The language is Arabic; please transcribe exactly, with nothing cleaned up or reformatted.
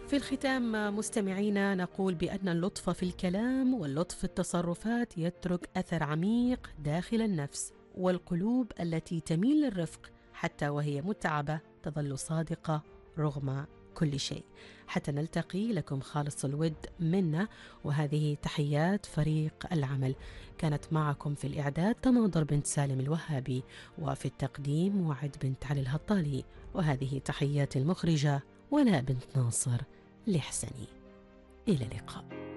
في الختام مستمعينا نقول بأن اللطف في الكلام واللطف في التصرفات يترك أثر عميق داخل النفس، والقلوب التي تميل للرفق حتى وهي متعبة تظل صادقة رغم كل شيء. حتى نلتقي، لكم خالص الود منا، وهذه تحيات فريق العمل. كانت معكم في الإعداد تناظر بنت سالم الوهابي، وفي التقديم وعد بنت علي الهطالي، وهذه تحيات المخرجة ولاء بنت ناصر لحسني. إلى اللقاء.